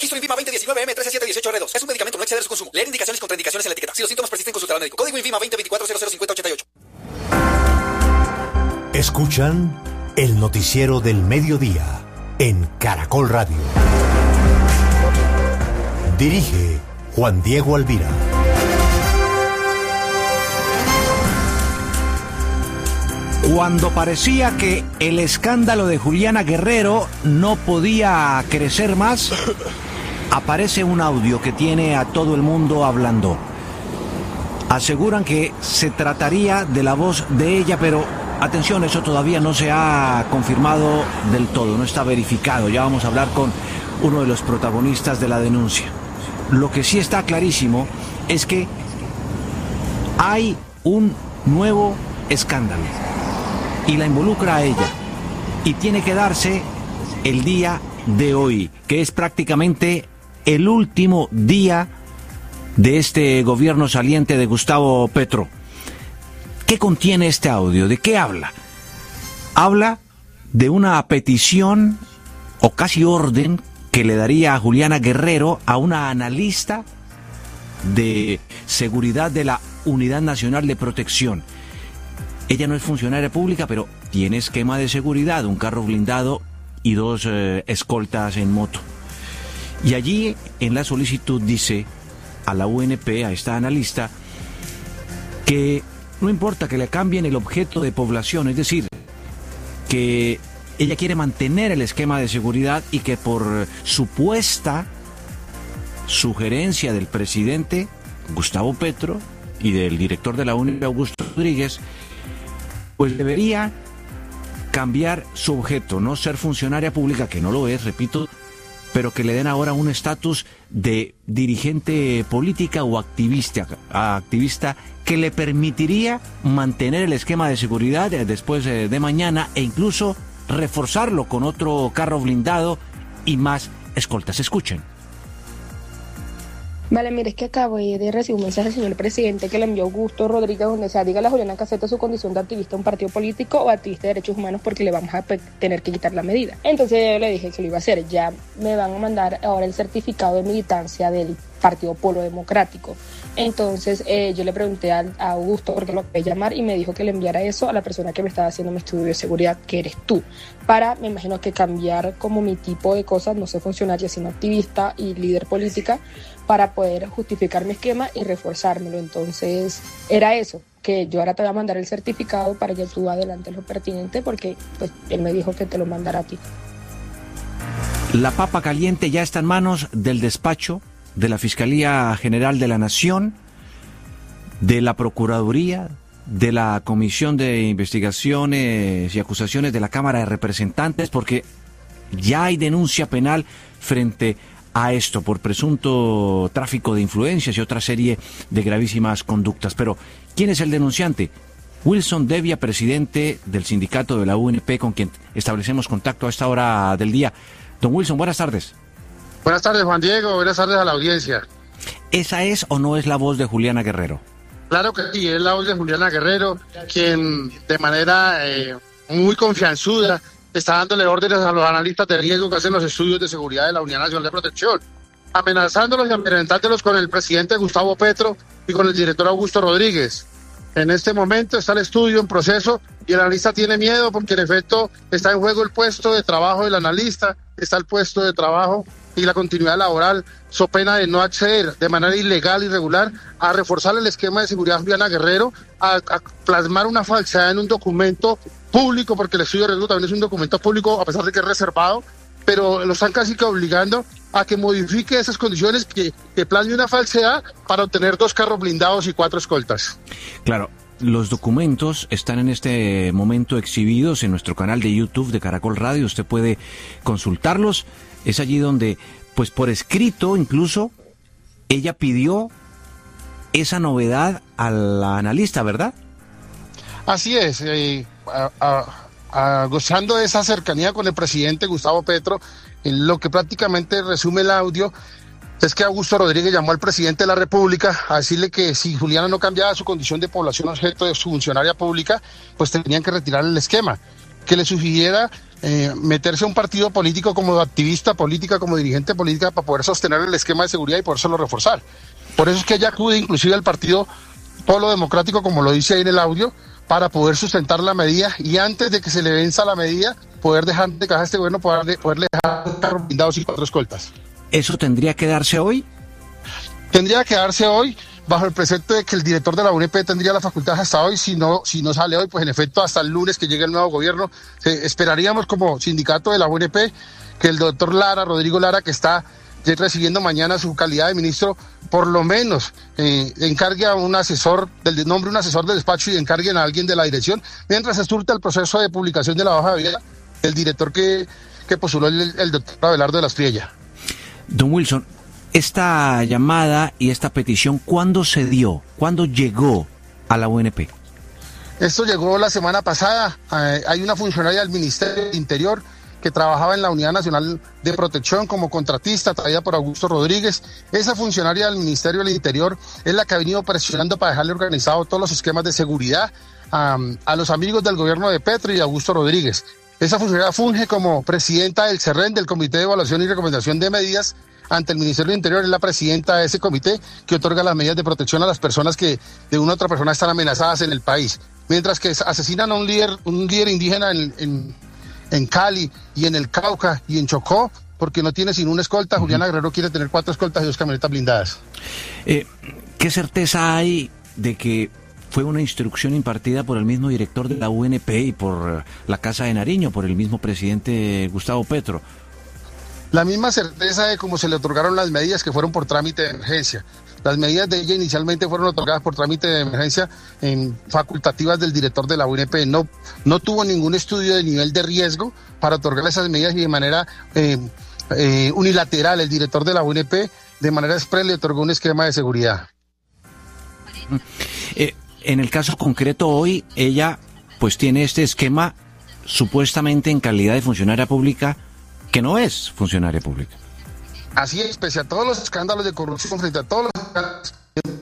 Kisunivima 2019 M13-718-R2. Es un medicamento, no exceder su consumo. Leer indicaciones y contraindicaciones en la etiqueta. Si los síntomas persisten, consultar al médico. Código INVIMA 2024-005088. Escuchan el noticiero del mediodía en Caracol Radio. Dirige Juan Diego Alvira. Cuando parecía que el escándalo de Juliana Guerrero no podía crecer más, aparece un audio que tiene a todo el mundo hablando. Aseguran que se trataría de la voz de ella, pero atención, eso todavía no se ha confirmado del todo, no está verificado. Ya vamos a hablar con uno de los protagonistas de la denuncia. Lo que sí está clarísimo es que hay un nuevo escándalo y la involucra a ella, y tiene que darse el día de hoy, que es prácticamente el último día de este gobierno saliente de Gustavo Petro. ¿Qué contiene este audio? ¿De qué habla? Habla de una petición o casi orden que le daría a Juliana Guerrero a una analista de seguridad de la Unidad Nacional de Protección. Ella no es funcionaria pública, pero tiene esquema de seguridad, un carro blindado y 2 escoltas en moto. Y allí en la solicitud dice a la UNP, a esta analista, que no importa que le cambien el objeto de población, es decir, que ella quiere mantener el esquema de seguridad y que por supuesta sugerencia del presidente Gustavo Petro y del director de la UNP, Augusto Rodríguez, pues debería cambiar su objeto, no ser funcionaria pública, que no lo es, repito, pero que le den ahora un estatus de dirigente política o activista que le permitiría mantener el esquema de seguridad después de mañana e incluso reforzarlo con otro carro blindado y más escoltas. Escuchen. Vale, mire, es que acabo de recibir un mensaje del señor presidente que le envió Augusto Rodríguez, donde se diga a la Juliana que acepta su condición de activista de un partido político o activista de derechos humanos porque le vamos a tener que quitar la medida. Entonces yo le dije que lo iba a hacer. Ya me van a mandar ahora el certificado de militancia del Partido Polo Democrático. Entonces yo le pregunté a Augusto porque lo quería llamar y me dijo que le enviara eso a la persona que me estaba haciendo mi estudio de seguridad, que eres tú, para, me imagino que cambiar como mi tipo de cosas, no ser funcionaria sino activista y líder política, para poder justificar mi esquema y reforzármelo. Entonces era eso, que yo ahora te voy a mandar el certificado para que tú adelantes lo pertinente, porque pues él me dijo que te lo mandara a ti. La papa caliente ya está en manos del despacho de la Fiscalía General de la Nación, de la Procuraduría, de la Comisión de Investigaciones y Acusaciones de la Cámara de Representantes, porque ya hay denuncia penal frente a esto por presunto tráfico de influencias y otra serie de gravísimas conductas. Pero, ¿quién es el denunciante? Wilson Devia, presidente del sindicato de la UNP, con quien establecemos contacto a esta hora del día. Don Wilson, buenas tardes. Buenas tardes, Juan Diego. Buenas tardes a la audiencia. ¿Esa es o no es la voz de Juliana Guerrero? Claro que sí, es la voz de Juliana Guerrero, quien de manera muy confianzuda está dándole órdenes a los analistas de riesgo que hacen los estudios de seguridad de la Unidad Nacional de Protección, amenazándolos y amedrentándolos con el presidente Gustavo Petro y con el director Augusto Rodríguez. En este momento está el estudio en proceso y el analista tiene miedo porque en efecto está en juego el puesto de trabajo del analista, está el puesto de trabajo y la continuidad laboral, so pena de no acceder de manera ilegal y irregular a reforzar el esquema de seguridad de Juliana Guerrero, a plasmar una falsedad en un documento público, porque el estudio de riesgo también es un documento público a pesar de que es reservado, pero lo están casi que obligando a que modifique esas condiciones, que plasme una falsedad para obtener 2 carros blindados y 4 escoltas. Claro. Los documentos están en este momento exhibidos en nuestro canal de YouTube de Caracol Radio. Usted puede consultarlos. Es allí donde, pues por escrito incluso, ella pidió esa novedad a la analista, ¿verdad? Así es. Gozando de esa cercanía con el presidente Gustavo Petro, lo que prácticamente resume el audio es que Augusto Rodríguez llamó al presidente de la República a decirle que si Juliana no cambiaba su condición de población objeto de su funcionaria pública, pues tenían que retirar el esquema. que le sugiriera meterse a un partido político como activista política, como dirigente política, para poder sostener el esquema de seguridad y podérselo reforzar. Por eso es que ella acude inclusive al partido Polo Democrático, como lo dice ahí en el audio, para poder sustentar la medida y antes de que se le venza la medida, poder dejar de caja a este gobierno, poderle dejar carros blindados y 4 escoltas. ¿Eso tendría que darse hoy? Tendría que darse hoy, bajo el precepto de que el director de la UNP tendría la facultad hasta hoy. Si no sale hoy, pues en efecto hasta el lunes que llegue el nuevo gobierno. Esperaríamos como sindicato de la UNP que el doctor Rodrigo Lara, que está recibiendo mañana su calidad de ministro, por lo menos encargue a un asesor, nombre un asesor del despacho y encarguen a alguien de la dirección, mientras se surta el proceso de publicación de la hoja de vida del director que postuló el doctor Abelardo de la Espriella. Don Wilson, esta llamada y esta petición, ¿cuándo se dio? ¿Cuándo llegó a la UNP? Esto llegó la semana pasada. Hay una funcionaria del Ministerio del Interior que trabajaba en la Unidad Nacional de Protección como contratista, traída por Augusto Rodríguez. Esa funcionaria del Ministerio del Interior es la que ha venido presionando para dejarle organizado todos los esquemas de seguridad a los amigos del gobierno de Petro y de Augusto Rodríguez. Esa funcionaria funge como presidenta del CERREN, del Comité de Evaluación y Recomendación de Medidas ante el Ministerio del Interior. Es la presidenta de ese comité que otorga las medidas de protección a las personas que de una u otra persona están amenazadas en el país. Mientras que asesinan a un líder indígena en Cali y en el Cauca y en Chocó, porque no tiene sino una escolta. Juliana Guerrero quiere tener 4 escoltas y 2 camionetas blindadas. ¿Qué certeza hay de que fue una instrucción impartida por el mismo director de la UNP y por la Casa de Nariño, por el mismo presidente Gustavo Petro? La misma certeza de cómo se le otorgaron las medidas, que fueron por trámite de emergencia. Las medidas de ella inicialmente fueron otorgadas por trámite de emergencia facultativas del director de la UNP. No tuvo ningún estudio de nivel de riesgo para otorgar esas medidas y de manera unilateral el director de la UNP de manera expresa le otorgó un esquema de seguridad. En el caso concreto hoy, ella pues tiene este esquema supuestamente en calidad de funcionaria pública, que no es funcionaria pública. Así es, pese a todos los escándalos de corrupción, frente a todos los escándalos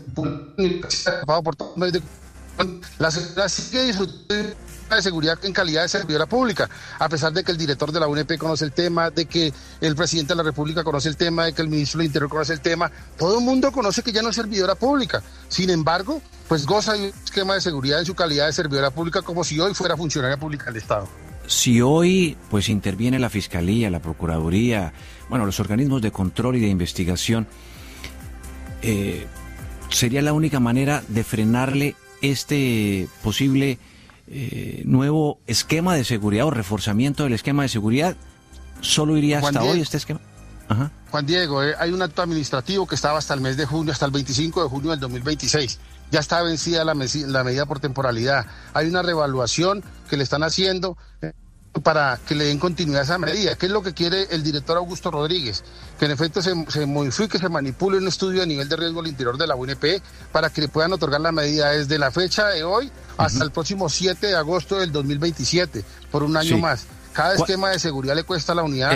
la seguridad sigue disfrutando de seguridad en calidad de servidora pública, a pesar de que el director de la UNP conoce el tema, de que el presidente de la República conoce el tema, de que el ministro del Interior conoce el tema. Todo el mundo conoce que ya no es servidora pública. Sin embargo, pues goza de un esquema de seguridad en su calidad de servidora pública como si hoy fuera funcionaria pública del Estado. Si hoy pues interviene la Fiscalía, la Procuraduría, los organismos de control y de investigación, sería la única manera de frenarle este posible nuevo esquema de seguridad o reforzamiento del esquema de seguridad. ¿Solo iría hasta hoy este esquema? Ajá. Juan Diego, hay un acto administrativo que estaba hasta el mes de junio, hasta el 25 de junio del 2026. Ya está vencida la medida por temporalidad. Hay una reevaluación que le están haciendo para que le den continuidad a esa medida. ¿Qué es lo que quiere el director Augusto Rodríguez? Que en efecto se modifique, se manipule un estudio de nivel de riesgo al interior de la UNP para que le puedan otorgar la medida desde la fecha de hoy hasta el próximo 7 de agosto del 2027, por un año más. Cada esquema de seguridad le cuesta a la unidad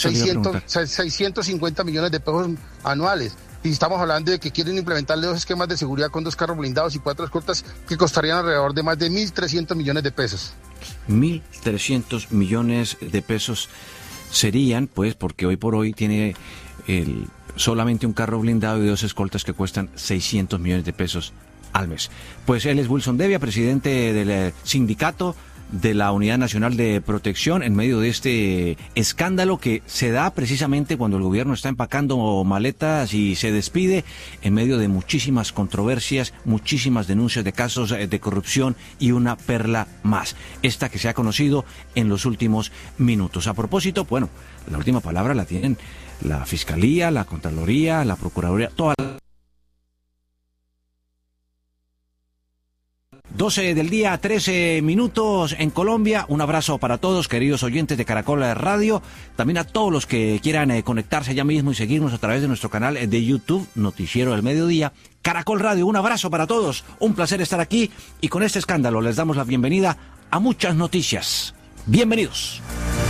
650 millones de pesos anuales. Y estamos hablando de que quieren implementarle 2 esquemas de seguridad con 2 carros blindados y 4 escoltas que costarían alrededor de más de 1.300 millones de pesos. 1.300 millones de pesos serían, pues, porque hoy por hoy tiene solamente un carro blindado y 2 escoltas que cuestan 600 millones de pesos al mes. Pues él es Wilson Devia, presidente del sindicato de la Unidad Nacional de Protección, en medio de este escándalo que se da precisamente cuando el gobierno está empacando maletas y se despide, en medio de muchísimas controversias, muchísimas denuncias de casos de corrupción y una perla más, esta que se ha conocido en los últimos minutos. A propósito, la última palabra la tienen la Fiscalía, la Contraloría, la Procuraduría, toda 12 del día, 13 minutos en Colombia. Un abrazo para todos, queridos oyentes de Caracol Radio. También a todos los que quieran conectarse ya mismo y seguirnos a través de nuestro canal de YouTube, Noticiero del Mediodía, Caracol Radio. Un abrazo para todos. Un placer estar aquí. Y con este escándalo les damos la bienvenida a muchas noticias. Bienvenidos.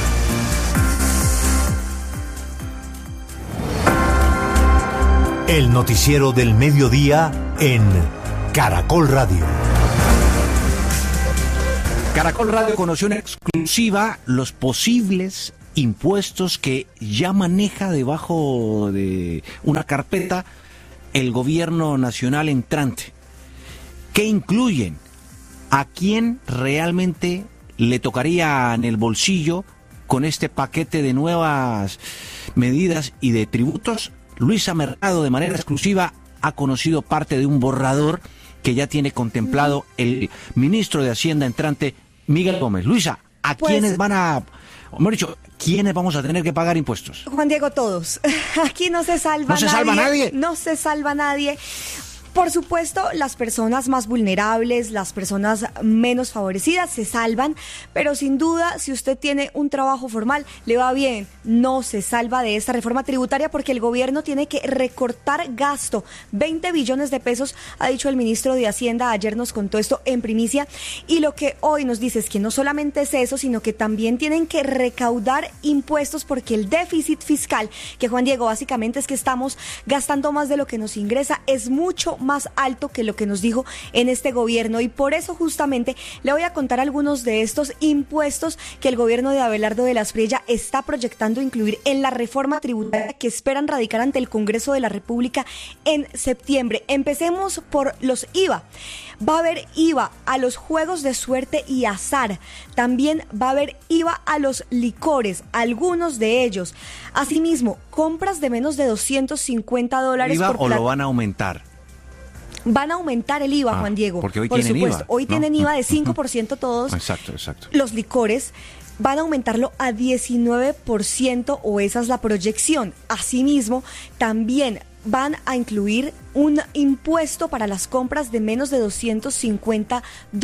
El Noticiero del Mediodía en Caracol Radio. Caracol Radio conoció en exclusiva los posibles impuestos que ya maneja debajo de una carpeta el gobierno nacional entrante. ¿Qué incluyen? ¿A quién realmente le tocaría en el bolsillo con este paquete de nuevas medidas y de tributos? Luisa Mercado, de manera exclusiva, ha conocido parte de un borrador que ya tiene contemplado el ministro de Hacienda entrante, Miguel Gómez. Luisa, ¿a quiénes van a, o mejor dicho, quiénes vamos a tener que pagar impuestos? Juan Diego, todos. Aquí no se salva nadie. ¿No se salva nadie? No se salva nadie. Por supuesto, las personas más vulnerables, las personas menos favorecidas se salvan, pero sin duda, si usted tiene un trabajo formal, le va bien. No se salva de esta reforma tributaria porque el gobierno tiene que recortar gasto. 20 billones de pesos, ha dicho el ministro de Hacienda. Ayer nos contó esto en primicia. Y lo que hoy nos dice es que no solamente es eso, sino que también tienen que recaudar impuestos porque el déficit fiscal, que Juan Diego, básicamente es que estamos gastando más de lo que nos ingresa, es mucho más alto que lo que nos dijo en este gobierno, y por eso justamente le voy a contar algunos de estos impuestos que el gobierno de Abelardo de la Espriella está proyectando incluir en la reforma tributaria que esperan radicar ante el Congreso de la República en septiembre. Empecemos por los IVA. Va a haber IVA a los juegos de suerte y azar. También va a haber IVA a los licores, algunos de ellos. Asimismo, compras de menos de $250 ¿IVA por o lo van a aumentar? Van a aumentar el IVA, Juan Diego. Porque hoy por tienen supuesto. IVA, Hoy ¿no? tienen IVA de 5% todos. Exacto. Los licores van a aumentarlo a 19%, o esa es la proyección. Asimismo, también van a incluir un impuesto para las compras de menos de $250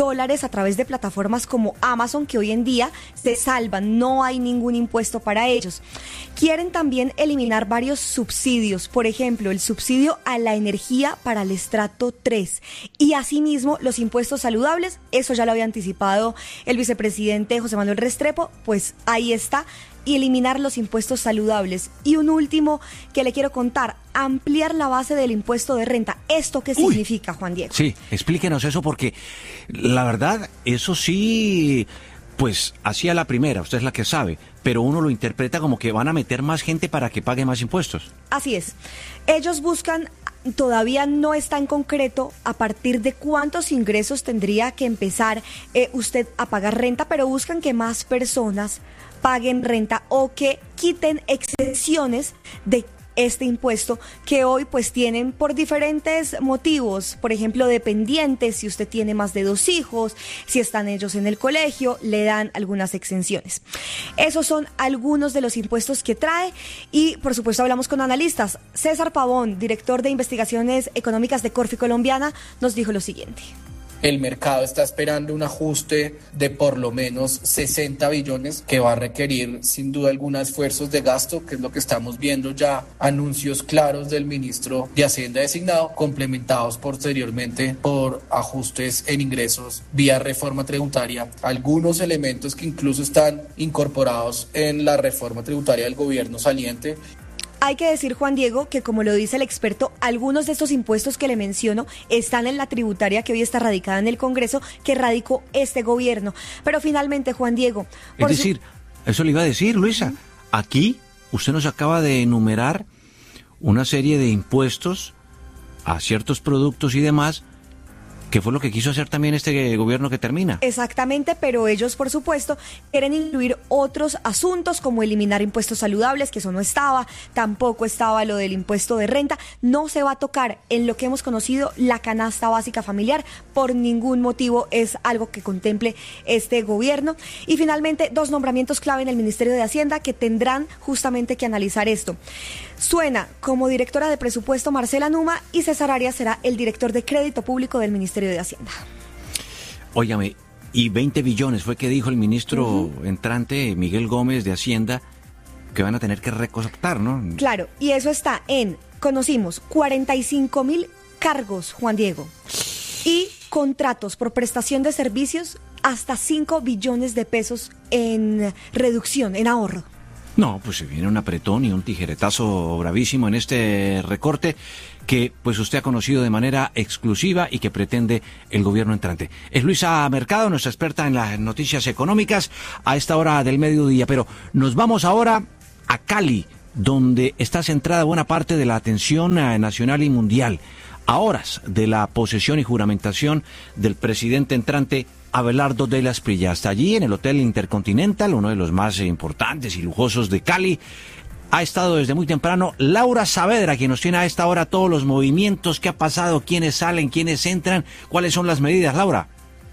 a través de plataformas como Amazon, que hoy en día se salvan, no hay ningún impuesto para ellos. Quieren también eliminar varios subsidios, por ejemplo, el subsidio a la energía para el estrato 3, y asimismo los impuestos saludables. Eso ya lo había anticipado el vicepresidente José Manuel Restrepo, pues ahí está. Y eliminar los impuestos saludables. Y un último que le quiero contar, ampliar la base del impuesto de renta. ¿Esto qué significa, Juan Diego? Sí, explíquenos eso, porque la verdad, eso sí, pues así a la primera, usted es la que sabe, pero uno lo interpreta como que van a meter más gente para que pague más impuestos. Así es. Ellos buscan, todavía no está en concreto a partir de cuántos ingresos tendría que empezar usted a pagar renta, pero buscan que más personas paguen renta o que quiten exenciones de este impuesto que hoy pues tienen por diferentes motivos. Por ejemplo, dependientes, si usted tiene más de 2 hijos, si están ellos en el colegio, le dan algunas exenciones. Esos son algunos de los impuestos que trae, y por supuesto hablamos con analistas. César Pavón, director de investigaciones económicas de Corfi Colombiana, nos dijo lo siguiente. El mercado está esperando un ajuste de por lo menos 60 billones que va a requerir sin duda algunos esfuerzos de gasto, que es lo que estamos viendo ya, anuncios claros del ministro de Hacienda designado, complementados posteriormente por ajustes en ingresos vía reforma tributaria, algunos elementos que incluso están incorporados en la reforma tributaria del gobierno saliente. Hay que decir, Juan Diego, que como lo dice el experto, algunos de estos impuestos que le menciono están en la tributaria que hoy está radicada en el Congreso, que radicó este gobierno. Pero finalmente, Juan Diego... Es decir, eso le iba a decir, Luisa, aquí usted nos acaba de enumerar una serie de impuestos a ciertos productos y demás, que fue lo que quiso hacer también este gobierno que termina. Exactamente, pero ellos, por supuesto, quieren incluir otros asuntos como eliminar impuestos saludables, que eso no estaba, tampoco estaba lo del impuesto de renta. No se va a tocar en lo que hemos conocido la canasta básica familiar, por ningún motivo es algo que contemple este gobierno. Y finalmente, 2 nombramientos clave en el Ministerio de Hacienda que tendrán justamente que analizar esto. Suena como directora de presupuesto Marcela Numa, y César Arias será el director de crédito público del Ministerio de Hacienda. Óigame, y 20 billones fue que dijo el ministro entrante, Miguel Gómez, de Hacienda, que van a tener que recortar, ¿no? Claro, y eso está en, conocimos, 45,000 cargos, Juan Diego, y contratos por prestación de servicios hasta 5 billones de pesos en reducción, en ahorro. No, pues se viene un apretón y un tijeretazo bravísimo en este recorte que pues usted ha conocido de manera exclusiva y que pretende el gobierno entrante. Es Luisa Mercado, nuestra experta en las noticias económicas a esta hora del mediodía, pero nos vamos ahora a Cali, donde está centrada buena parte de la atención nacional y mundial, a horas de la posesión y juramentación del presidente entrante Abelardo de la Espriella. Hasta allí, en el Hotel Intercontinental, uno de los más importantes y lujosos de Cali, ha estado desde muy temprano Laura Saavedra, quien nos tiene a esta hora todos los movimientos, qué ha pasado, quiénes salen, quiénes entran, cuáles son las medidas. Laura.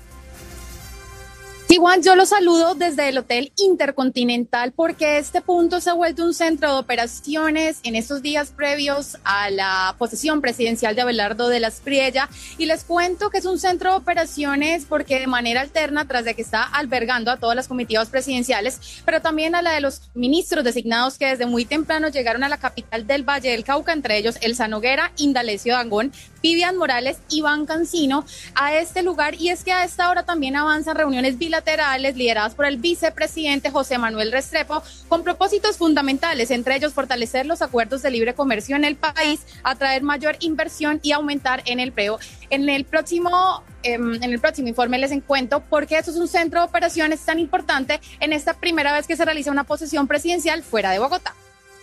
Sí, Juan, yo los saludo desde el Hotel Intercontinental porque este punto se ha vuelto un centro de operaciones en estos días previos a la posesión presidencial de Abelardo de la Espriella, y les cuento que es un centro de operaciones porque de manera alterna, tras de que está albergando a todas las comitivas presidenciales, pero también a la de los ministros designados que desde muy temprano llegaron a la capital del Valle del Cauca, entre ellos Elsa Noguera, Indalecio Dangond, Vivian Morales, Iván Cancino, a este lugar. Y es que a esta hora también avanzan reuniones bilaterales lideradas por el vicepresidente José Manuel Restrepo con propósitos fundamentales, entre ellos fortalecer los acuerdos de libre comercio en el país, atraer mayor inversión y aumentar en el empleo. En el próximo informe les cuento por qué esto es un centro de operaciones tan importante en esta primera vez que se realiza una posesión presidencial fuera de Bogotá.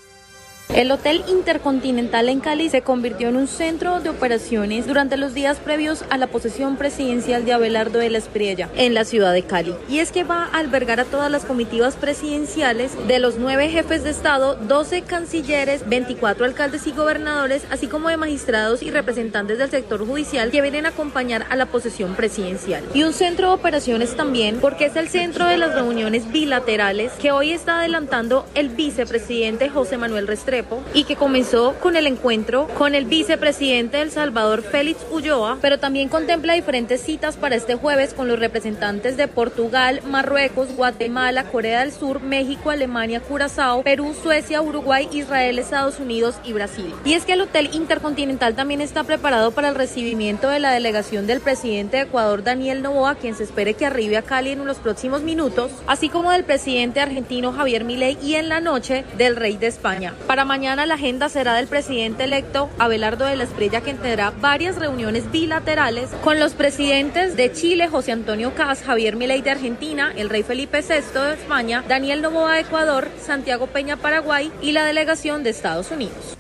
El Hotel Intercontinental en Cali se convirtió en un centro de operaciones durante los días previos a la posesión presidencial de Abelardo de la Espriella en la ciudad de Cali. Y es que va a albergar a todas las comitivas presidenciales de los 9 jefes de Estado, 12 cancilleres, 24 alcaldes y gobernadores, así como de magistrados y representantes del sector judicial que vienen a acompañar a la posesión presidencial. Y un centro de operaciones también porque es el centro de las reuniones bilaterales que hoy está adelantando el vicepresidente José Manuel Restrepo, y que comenzó con el encuentro con el vicepresidente de El Salvador, Félix Ulloa, pero también contempla diferentes citas para este jueves con los representantes de Portugal, Marruecos, Guatemala, Corea del Sur, México, Alemania, Curazao, Perú, Suecia, Uruguay, Israel, Estados Unidos y Brasil. Y es que el Hotel Intercontinental también está preparado para el recibimiento de la delegación del presidente de Ecuador, Daniel Noboa, quien se espere que arribe a Cali en los próximos minutos, así como del presidente argentino Javier Milei, y en la noche del rey de España. Para mañana la agenda será del presidente electo Abelardo de la Espriella, quien tendrá varias reuniones bilaterales con los presidentes de Chile, José Antonio Kast, Javier Milei de Argentina, el rey Felipe VI de España, Daniel Noboa de Ecuador, Santiago Peña Paraguay y la delegación de Estados Unidos.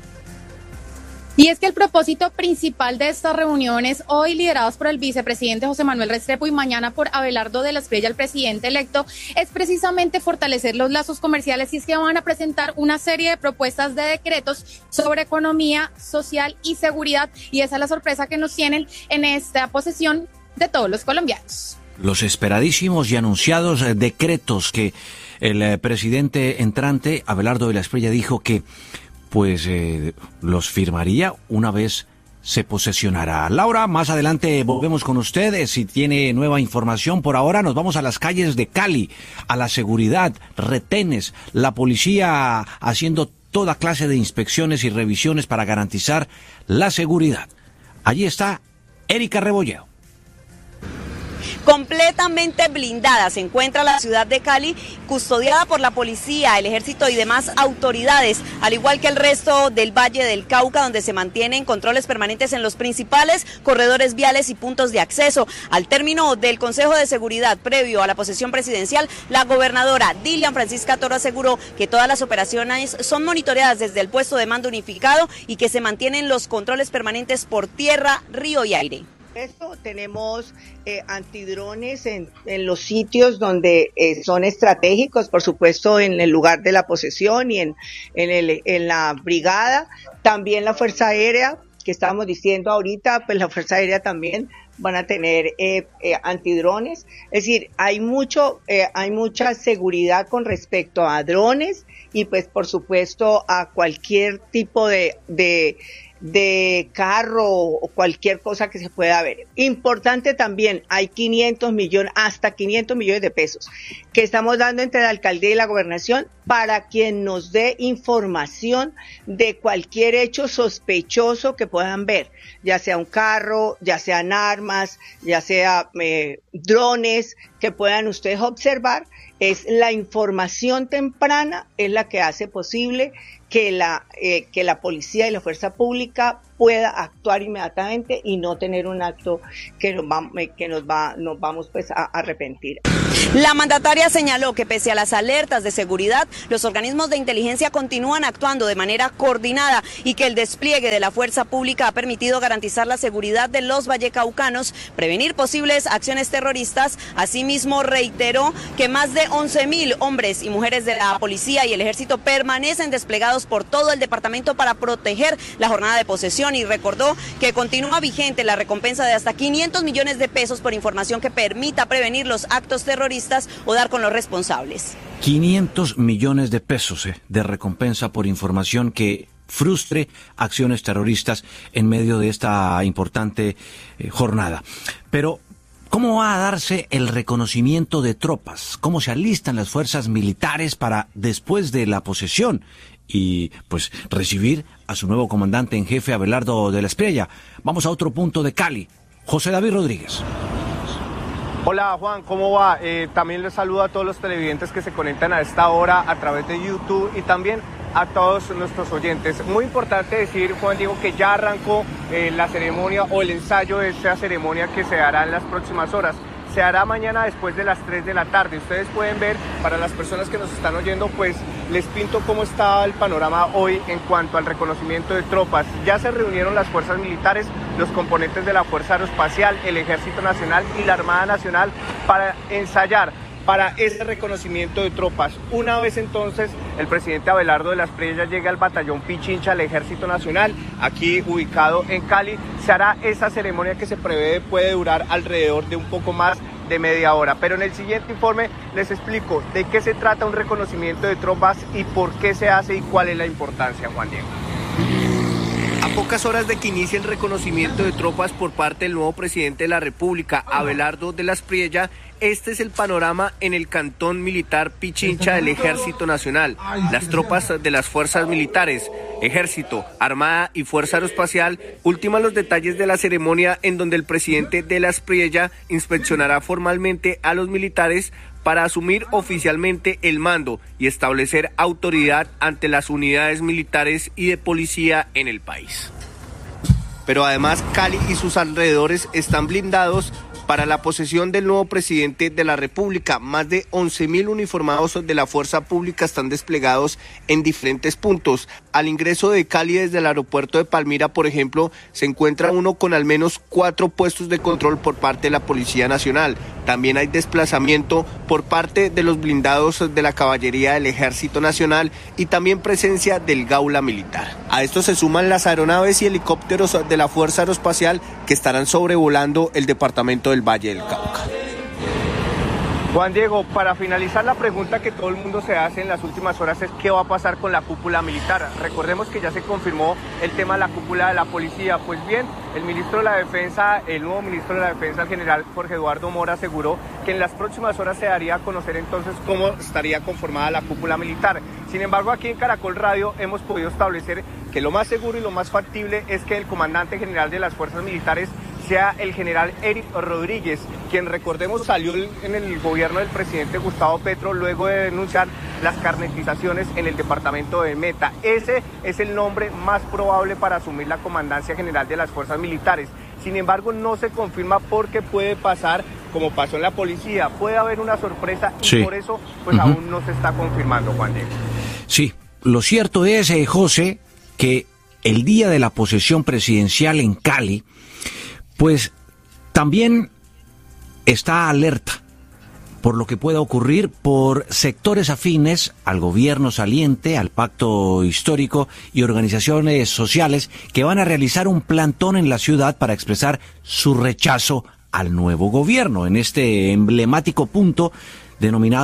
Y es que el propósito principal de estas reuniones, hoy lideradas por el vicepresidente José Manuel Restrepo y mañana por Abelardo de la Espriella, el presidente electo, es precisamente fortalecer los lazos comerciales, y es que van a presentar una serie de propuestas de decretos sobre economía, social y seguridad, y esa es la sorpresa que nos tienen en esta posesión de todos los colombianos. Los esperadísimos y anunciados decretos que el presidente entrante, Abelardo de la Espriella, dijo que los firmaría una vez se posesionará. Laura, más adelante volvemos con usted si tiene nueva información. Por ahora nos vamos a las calles de Cali, a la seguridad, retenes, la policía haciendo toda clase de inspecciones y revisiones para garantizar la seguridad. Allí está Erika Rebolledo. Completamente blindada se encuentra la ciudad de Cali, custodiada por la policía, el ejército y demás autoridades, al igual que el resto del Valle del Cauca, donde se mantienen controles permanentes en los principales corredores viales y puntos de acceso. Al término del Consejo de Seguridad previo a la posesión presidencial, la gobernadora Dilian Francisca Toro aseguró que todas las operaciones son monitoreadas desde el puesto de mando unificado y que se mantienen los controles permanentes por tierra, río y aire. Tenemos antidrones en los sitios donde son estratégicos, por supuesto en el lugar de la posesión y en la brigada. También la Fuerza Aérea, que estábamos diciendo ahorita, pues la Fuerza Aérea también van a tener antidrones. Es decir, hay mucha seguridad con respecto a drones y pues por supuesto a cualquier tipo de de carro o cualquier cosa que se pueda ver. Importante también, hay 500 millones, hasta 500 millones de pesos que estamos dando entre la alcaldía y la gobernación para quien nos dé información de cualquier hecho sospechoso que puedan ver, ya sea un carro, ya sean armas, ya sea drones que puedan ustedes observar. Es la información temprana, es la que hace posible que la policía y la fuerza pública pueda actuar inmediatamente y no tener un acto que nos vamos pues a arrepentir. La mandataria señaló que pese a las alertas de seguridad, los organismos de inteligencia continúan actuando de manera coordinada y que el despliegue de la fuerza pública ha permitido garantizar la seguridad de los vallecaucanos, prevenir posibles acciones terroristas. Asimismo, reiteró que más de 11.000 hombres y mujeres de la policía y el ejército permanecen desplegados por todo el departamento para proteger la jornada de posesión, y recordó que continúa vigente la recompensa de hasta 500 millones de pesos por información que permita prevenir los actos terroristas o dar con los responsables. 500 millones de pesos de recompensa por información que frustre acciones terroristas en medio de esta importante jornada. Pero ¿cómo va a darse el reconocimiento de tropas? ¿Cómo se alistan las fuerzas militares para, después de la posesión, y pues recibir a su nuevo comandante en jefe, Abelardo de la Espriella? Vamos a otro punto de Cali. José David Rodríguez. Hola Juan, ¿cómo va? También les saludo a todos los televidentes que se conectan a esta hora a través de YouTube y también a todos nuestros oyentes. Muy importante decir, Juan Diego, que ya arrancó la ceremonia o el ensayo de esta ceremonia que se hará en las próximas horas. Se hará mañana después de las 3 de la tarde. Ustedes pueden ver, para las personas que nos están oyendo, pues les pinto cómo está el panorama hoy en cuanto al reconocimiento de tropas. Ya se reunieron las fuerzas militares, los componentes de la Fuerza Aeroespacial, el Ejército Nacional y la Armada Nacional para ensayar para ese reconocimiento de tropas. Una vez entonces el presidente Abelardo de la Espriella llegue al batallón Pichincha del Ejército Nacional, aquí ubicado en Cali, se hará esa ceremonia que se prevé puede durar alrededor de un poco más de media hora. Pero en el siguiente informe les explico de qué se trata un reconocimiento de tropas y por qué se hace y cuál es la importancia, Juan Diego. A pocas horas de que inicie el reconocimiento de tropas por parte del nuevo presidente de la República, Abelardo de la Espriella, este es el panorama en el cantón militar Pichincha del Ejército Nacional. Las tropas de las fuerzas militares, Ejército, Armada y Fuerza Aeroespacial ultiman los detalles de la ceremonia en donde el presidente de la Espriella inspeccionará formalmente a los militares para asumir oficialmente el mando y establecer autoridad ante las unidades militares y de policía en el país. Pero además Cali y sus alrededores están blindados para la posesión del nuevo presidente de la República. Más de 11.000 uniformados de la fuerza pública están desplegados en diferentes puntos. Al ingreso de Cali desde el aeropuerto de Palmira, por ejemplo, se encuentra uno con al menos 4 puestos de control por parte de la Policía Nacional. También hay desplazamiento por parte de los blindados de la caballería del Ejército Nacional y también presencia del Gaula Militar. A esto se suman las aeronaves y helicópteros de la Fuerza Aeroespacial que estarán sobrevolando el departamento del Valle del Cauca. Juan Diego, para finalizar, la pregunta que todo el mundo se hace en las últimas horas es ¿qué va a pasar con la cúpula militar? Recordemos que ya se confirmó el tema de la cúpula de la policía. Pues bien, el ministro de la Defensa, el nuevo ministro de la Defensa, el general Jorge Eduardo Mora, aseguró que en las próximas horas se daría a conocer entonces cómo estaría conformada la cúpula militar. Sin embargo, aquí en Caracol Radio hemos podido establecer que lo más seguro y lo más factible es que el comandante general de las fuerzas militares sea el general Eric Rodríguez, quien, recordemos, salió en el gobierno del presidente Gustavo Petro luego de denunciar las carnetizaciones en el departamento de Meta. Ese es el nombre más probable para asumir la comandancia general de las fuerzas militares. Sin embargo, no se confirma porque puede pasar como pasó en la policía, puede haber una sorpresa y por eso pues aún no se está confirmando, Juan Diego. Sí, lo cierto es, José, que el día de la posesión presidencial en Cali, pues también está alerta por lo que pueda ocurrir por sectores afines al gobierno saliente, al pacto histórico y organizaciones sociales que van a realizar un plantón en la ciudad para expresar su rechazo al nuevo gobierno en este emblemático punto denominado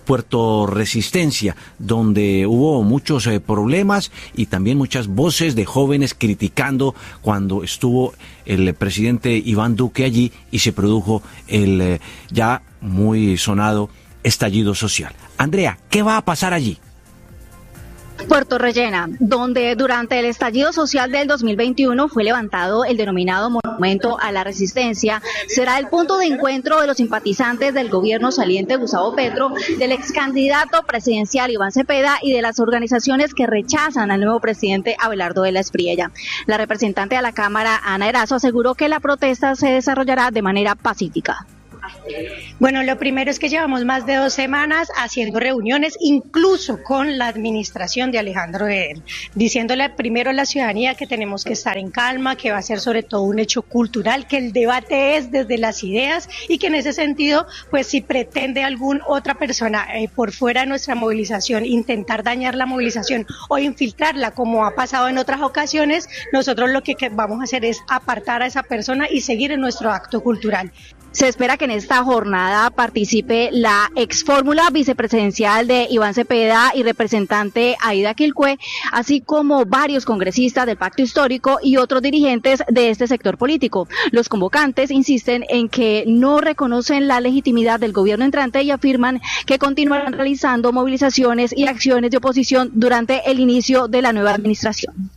Puerto Resistencia, donde hubo muchos problemas y también muchas voces de jóvenes criticando cuando estuvo el presidente Iván Duque allí y se produjo el ya muy sonado estallido social. Andrea, ¿qué va a pasar allí? Puerto Rellena, donde durante el estallido social del 2021 fue levantado el denominado Monumento a la Resistencia, será el punto de encuentro de los simpatizantes del gobierno saliente Gustavo Petro, del ex candidato presidencial Iván Cepeda y de las organizaciones que rechazan al nuevo presidente Abelardo de la Espriella. La representante de la Cámara, Ana Erazo, aseguró que la protesta se desarrollará de manera pacífica. Bueno, lo primero es que llevamos más de 2 semanas haciendo reuniones, incluso con la administración de Alejandro Eder, diciéndole primero a la ciudadanía que tenemos que estar en calma, que va a ser sobre todo un hecho cultural, que el debate es desde las ideas y que en ese sentido, pues si pretende alguna otra persona por fuera de nuestra movilización intentar dañar la movilización o infiltrarla como ha pasado en otras ocasiones, nosotros lo que vamos a hacer es apartar a esa persona y seguir en nuestro acto cultural. Se espera que en esta jornada participe la ex fórmula vicepresidencial de Iván Cepeda y representante Aida Quilcue, así como varios congresistas del Pacto Histórico y otros dirigentes de este sector político. Los convocantes insisten en que no reconocen la legitimidad del gobierno entrante y afirman que continuarán realizando movilizaciones y acciones de oposición durante el inicio de la nueva administración.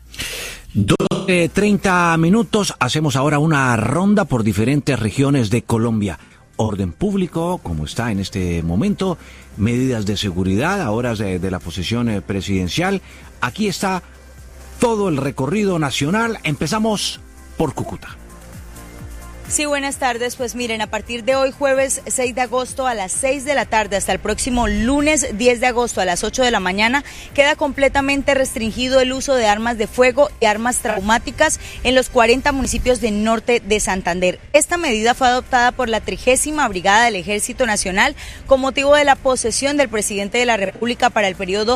12:30 minutos, hacemos ahora una ronda por diferentes regiones de Colombia. Orden público, como está en este momento, medidas de seguridad a horas de la posesión presidencial. Aquí está todo el recorrido nacional. Empezamos por Cúcuta. Sí, buenas tardes. Pues miren, a partir de hoy, jueves 6 de agosto a las 6 de la tarde, hasta el próximo lunes 10 de agosto a las 8 de la mañana, queda completamente restringido el uso de armas de fuego y armas traumáticas en los 40 municipios del norte de Santander. Esta medida fue adoptada por la 30ª Brigada del Ejército Nacional con motivo de la posesión del presidente de la República para el periodo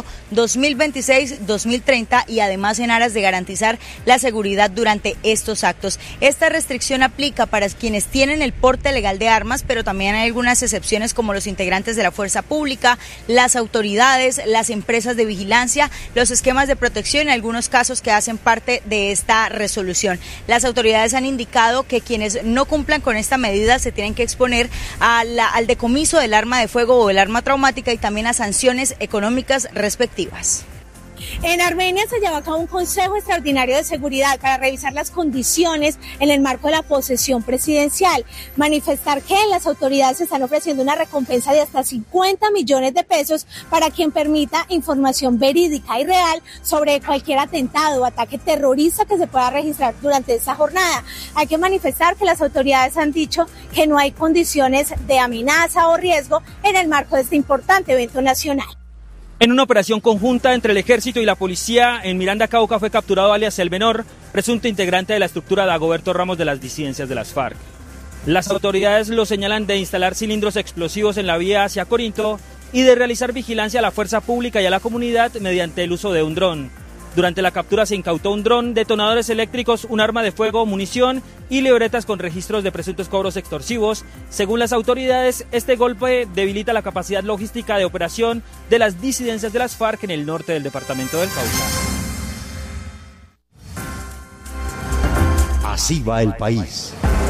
2026-2030 y además en aras de garantizar la seguridad durante estos actos. Esta restricción aplica para quienes tienen el porte legal de armas, pero también hay algunas excepciones como los integrantes de la fuerza pública, las autoridades, las empresas de vigilancia, los esquemas de protección y algunos casos que hacen parte de esta resolución. Las autoridades han indicado que quienes no cumplan con esta medida se tienen que exponer al decomiso del arma de fuego o del arma traumática y también a sanciones económicas respectivas. En Armenia se lleva a cabo un Consejo Extraordinario de Seguridad para revisar las condiciones en el marco de la posesión presidencial. Manifestar que las autoridades están ofreciendo una recompensa de hasta 50 millones de pesos para quien permita información verídica y real sobre cualquier atentado o ataque terrorista que se pueda registrar durante esta jornada. Hay que manifestar que las autoridades han dicho que no hay condiciones de amenaza o riesgo en el marco de este importante evento nacional. En una operación conjunta entre el ejército y la policía, en Miranda, Cauca, fue capturado alias El Menor, presunto integrante de la estructura Dagoberto Ramos de las disidencias de las FARC. Las autoridades lo señalan de instalar cilindros explosivos en la vía hacia Corinto y de realizar vigilancia a la fuerza pública y a la comunidad mediante el uso de un dron. Durante la captura se incautó un dron, detonadores eléctricos, un arma de fuego, munición y libretas con registros de presuntos cobros extorsivos. Según las autoridades, este golpe debilita la capacidad logística de operación de las disidencias de las FARC en el norte del departamento del Cauca. Así va el país.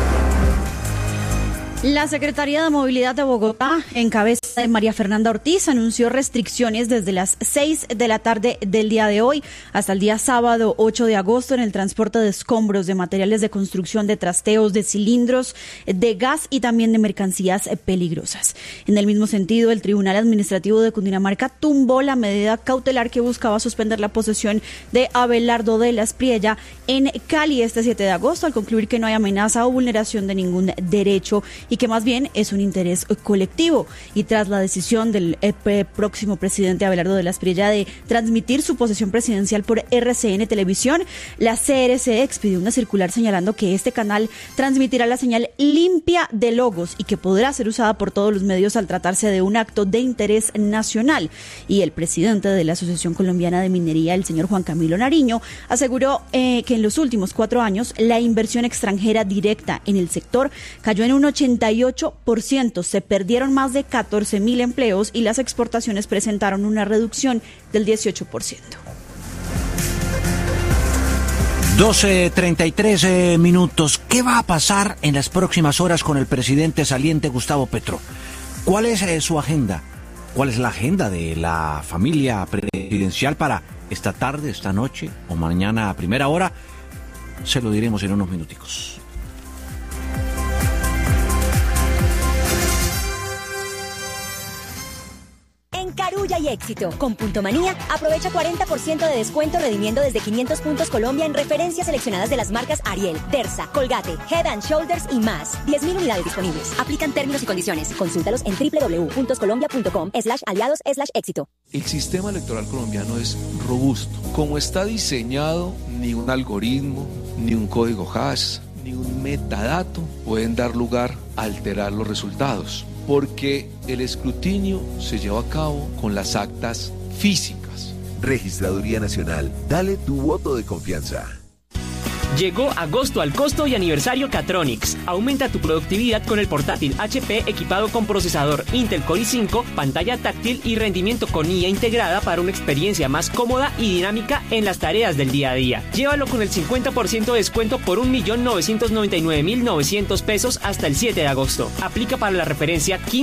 La Secretaría de Movilidad de Bogotá, en cabeza de María Fernanda Ortiz, anunció restricciones desde las 6 de la tarde del día de hoy hasta el día sábado 8 de agosto en el transporte de escombros, de materiales de construcción, de trasteos, de cilindros, de gas y también de mercancías peligrosas. En el mismo sentido, el Tribunal Administrativo de Cundinamarca tumbó la medida cautelar que buscaba suspender la posesión de Abelardo de la Espriella en Cali este 7 de agosto, al concluir que no hay amenaza o vulneración de ningún derecho y que más bien es un interés colectivo. Y tras la decisión del próximo presidente Abelardo de la Espriella de transmitir su posesión presidencial por RCN Televisión, la CRC expidió una circular señalando que este canal transmitirá la señal limpia de logos y que podrá ser usada por todos los medios al tratarse de un acto de interés nacional. Y el presidente de la Asociación Colombiana de Minería, el señor Juan Camilo Nariño, aseguró que en los últimos 4 años la inversión extranjera directa en el sector cayó en un 80% 38%. Se perdieron más de 14.000 empleos y las exportaciones presentaron una reducción del 18%. 12:33 minutos. ¿Qué va a pasar en las próximas horas con el presidente saliente Gustavo Petro? ¿Cuál es su agenda? ¿Cuál es la agenda de la familia presidencial para esta tarde, esta noche o mañana a primera hora? Se lo diremos en unos minuticos. En Carulla y Éxito, con Punto Manía, aprovecha 40% de descuento redimiendo desde 500 puntos Colombia en referencias seleccionadas de las marcas Ariel, Dersa, Colgate, Head & Shoulders y más. 10.000 unidades disponibles. Aplican términos y condiciones. Consúltalos en www.colombia.com/aliados/éxito. El sistema electoral colombiano es robusto. Como está diseñado, ni un algoritmo, ni un código hash, ni un metadato pueden dar lugar a alterar los resultados, porque el escrutinio se lleva a cabo con las actas físicas. Registraduría Nacional, dale tu voto de confianza. Llegó agosto al costo y aniversario Catronics. Aumenta tu productividad con el portátil HP equipado con procesador Intel Core i5, pantalla táctil y rendimiento con IA integrada para una experiencia más cómoda y dinámica en las tareas del día a día. Llévalo con el 50% de descuento por 1.999.900 pesos hasta el 7 de agosto. Aplica para la referencia 15